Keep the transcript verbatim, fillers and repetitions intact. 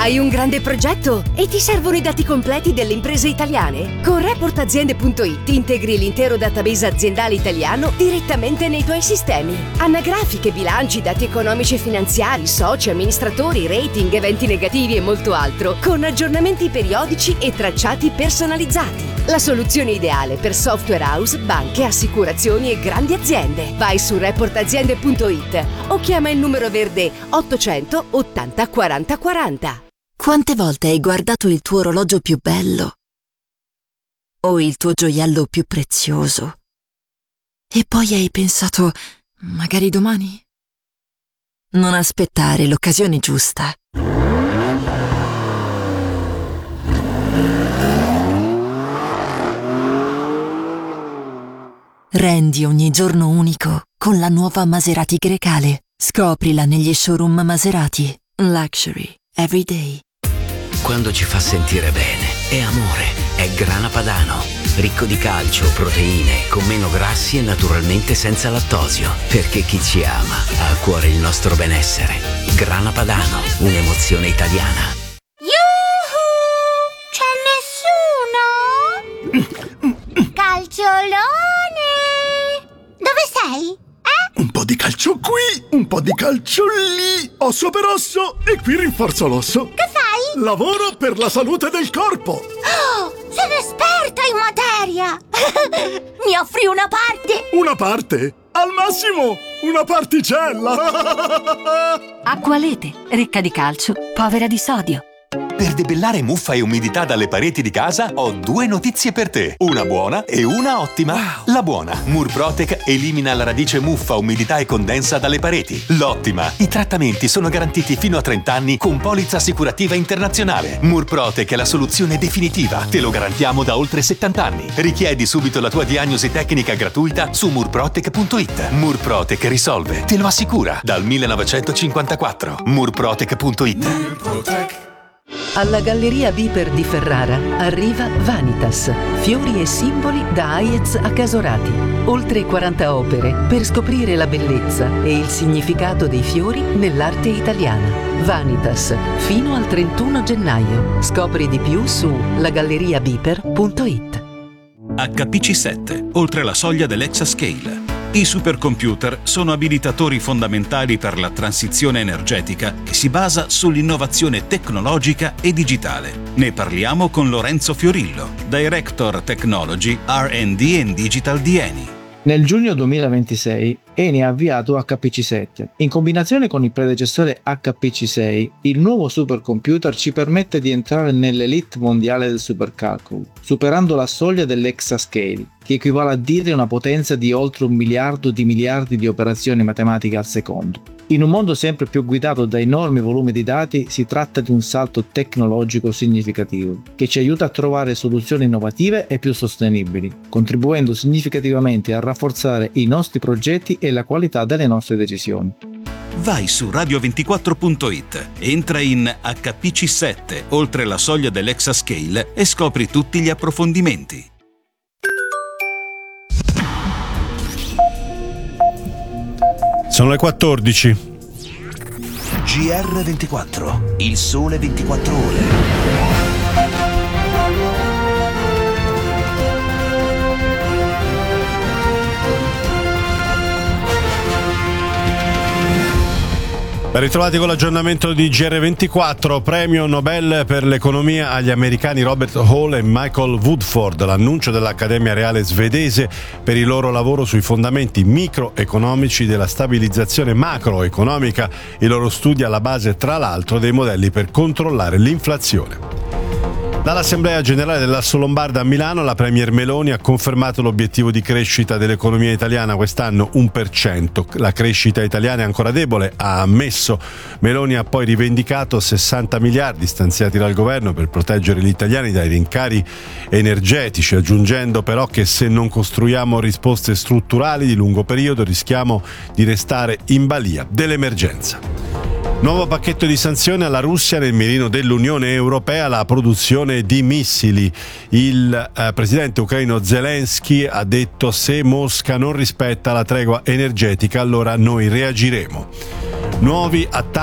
Hai un grande progetto e ti servono i dati completi delle imprese italiane? Con report aziende punto it integri l'intero database aziendale italiano direttamente nei tuoi sistemi. Anagrafiche, bilanci, dati economici e finanziari, soci, amministratori, rating, eventi negativi e molto altro, con aggiornamenti periodici e tracciati personalizzati. La soluzione ideale per software house, banche, assicurazioni e grandi aziende. Vai su report aziende punto it o chiama il numero verde ottocento ottanta quaranta quaranta. Quante volte hai guardato il tuo orologio più bello o il tuo gioiello più prezioso e poi hai pensato, magari domani? Non aspettare l'occasione giusta. Rendi ogni giorno unico con la nuova Maserati Grecale. Scoprila negli showroom Maserati. Luxury every day. Quando ci fa sentire bene, è amore, è Grana Padano. Ricco di calcio, proteine, con meno grassi e naturalmente senza lattosio. Perché chi ci ama ha a cuore il nostro benessere. Grana Padano, un'emozione italiana. Yuhu! C'è nessuno? Calciolone! Dove sei? Eh? Un po' di calcio qui, un po' di calcio lì. Osso per osso e qui rinforzo l'osso. Che fai? Lavoro per la salute del corpo. Oh, sono esperta in materia. Mi offri una parte? Una parte? Al massimo una particella. Acqualete, ricca di calcio, povera di sodio. Per debellare muffa e umidità dalle pareti di casa ho due notizie per te. Una buona e una ottima. Wow. La buona, Murprotec elimina la radice muffa, umidità e condensa dalle pareti. L'ottima, i trattamenti sono garantiti fino a trenta anni con polizza assicurativa internazionale. Murprotec è la soluzione definitiva. Te lo garantiamo da oltre settanta anni. Richiedi subito la tua diagnosi tecnica gratuita su murprotec punto it. Murprotec risolve, te lo assicura, dal millenovecentocinquantaquattro. murprotec punto it. Murprotec. Alla Galleria Biper di Ferrara arriva Vanitas, fiori e simboli da Hayez a Casorati. Oltre quaranta opere per scoprire la bellezza e il significato dei fiori nell'arte italiana. Vanitas, fino al trentuno gennaio. Scopri di più su lagalleria biper punto it. acca pi ci sette, oltre la soglia dell'Exascale. I supercomputer sono abilitatori fondamentali per la transizione energetica che si basa sull'innovazione tecnologica e digitale. Ne parliamo con Lorenzo Fiorillo, Director Technology, R and D and Digital di Eni. Nel giugno duemilaventisei Eni ha avviato acca pi ci sette. In combinazione con il predecessore acca pi ci sei, il nuovo supercomputer ci permette di entrare nell'elite mondiale del supercalcolo, superando la soglia dell'Exascale, che equivale a dire una potenza di oltre un miliardo di miliardi di operazioni matematiche al secondo. In un mondo sempre più guidato da enormi volumi di dati, si tratta di un salto tecnologico significativo, che ci aiuta a trovare soluzioni innovative e più sostenibili, contribuendo significativamente a rafforzare i nostri progetti e la qualità delle nostre decisioni. Vai su radio ventiquattro punto it, entra in acca pi ci sette, oltre la soglia dell'Exascale e scopri tutti gli approfondimenti. Sono le quattordici. G R ventiquattro, il sole ventiquattro ore. Ben ritrovati con l'aggiornamento di G R ventiquattro. Premio Nobel per l'economia agli americani Robert Hall e Michael Woodford. L'annuncio dell'Accademia Reale svedese per il loro lavoro sui fondamenti microeconomici della stabilizzazione macroeconomica. I loro studi alla base, tra l'altro, dei modelli per controllare l'inflazione. Dall'Assemblea Generale dell'Assolombarda a Milano, la Premier Meloni ha confermato l'obiettivo di crescita dell'economia italiana quest'anno uno per cento. La crescita italiana è ancora debole, ha ammesso. Meloni ha poi rivendicato sessanta miliardi stanziati dal governo per proteggere gli italiani dai rincari energetici, aggiungendo però che se non costruiamo risposte strutturali di lungo periodo rischiamo di restare in balia dell'emergenza. Nuovo pacchetto di sanzioni alla Russia nel mirino dell'Unione Europea, la produzione di missili. Il eh, presidente ucraino Zelensky ha detto: se Mosca non rispetta la tregua energetica, allora noi reagiremo. Nuovi attacchi